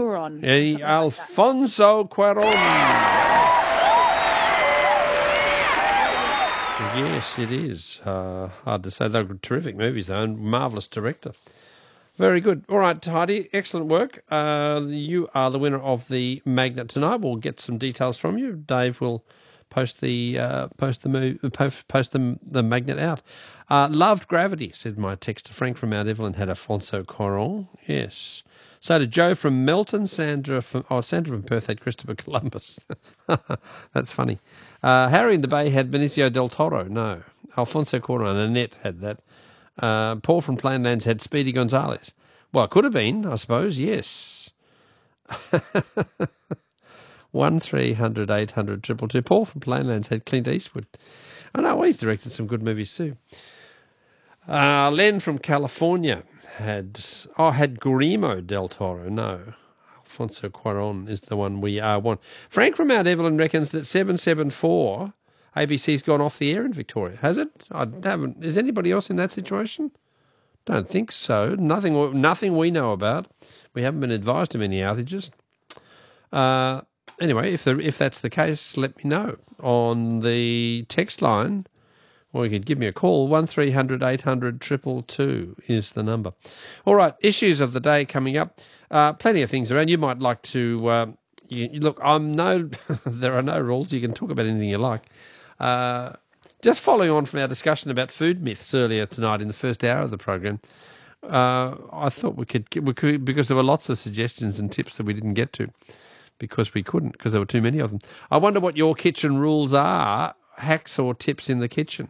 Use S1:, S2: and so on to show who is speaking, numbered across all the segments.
S1: Cuarón.
S2: Alfonso Cuarón. Yes, it is. Hard to say. They're terrific movies, though, and marvellous director. Very good. All right, Heidi, excellent work. You are the winner of the magnet tonight. We'll get some details from you. Dave will post the magnet out. Loved Gravity, said my texter. Frank from Mount Evelyn had Alfonso Cuarón. Yes. So did Joe from Melton. Sandra from Perth had Christopher Columbus. That's funny. Harry in the Bay had Benicio del Toro. No. Alfonso Cuarón. Annette had that. Paul from Plainlands had Speedy Gonzales. Well, it could have been, I suppose, yes. 1300 800 222. Paul from Plainlands had Clint Eastwood. I know, he's directed some good movies too. Len from California had Guillermo del Toro. No, Alfonso Cuarón is the one we want. Frank from Mount Evelyn reckons that 774 ABC's gone off the air in Victoria. Has it? I haven't. Is anybody else in that situation? Don't think so. Nothing we know about. We haven't been advised of any outages. Anyway, if that's the case, let me know on the text line, or you could give me a call. 1300 800 222 is the number. All right, issues of the day coming up. Plenty of things around. You might like to look. There are no rules. You can talk about anything you like. Just following on from our discussion about food myths earlier tonight in the first hour of the program, I thought we could, because there were lots of suggestions and tips that we didn't get to because we couldn't, because there were too many of them. I wonder what your kitchen rules are, hacks or tips in the kitchen.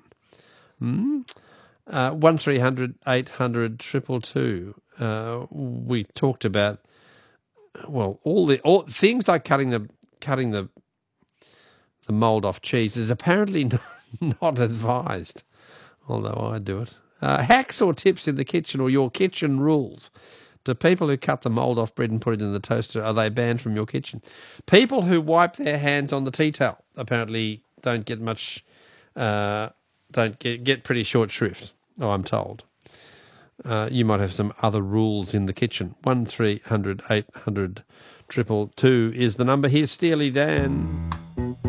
S2: 1300 800 222. We talked about, well, all things like cutting the mould off cheese is apparently not advised, although I do it. Hacks or tips in the kitchen, or your kitchen rules. Do people who cut the mould off bread and put it in the toaster, are they banned from your kitchen? People who wipe their hands on the tea towel apparently don't get much, get pretty short shrift, I'm told. You might have some other rules in the kitchen. 1300 800 222 is the number. Here's Steely Dan.